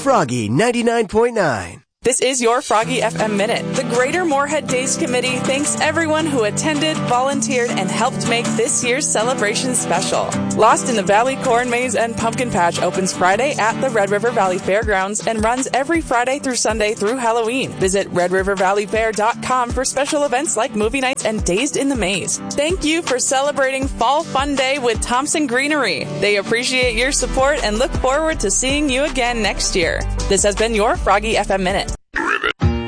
Froggy 99.9. This is your Froggy FM Minute. The Greater Moorhead Days Committee thanks everyone who attended, volunteered, and helped make this year's celebration special. Lost in the Valley Corn Maze and Pumpkin Patch opens Friday at the Red River Valley Fairgrounds and runs every Friday through Sunday through Halloween. Visit redrivervalleyfair.com for special events like movie nights and Dazed in the Maze. Thank you for celebrating Fall Fun Day with Thompson Greenery. They appreciate your support and look forward to seeing you again next year. This has been your Froggy FM Minute.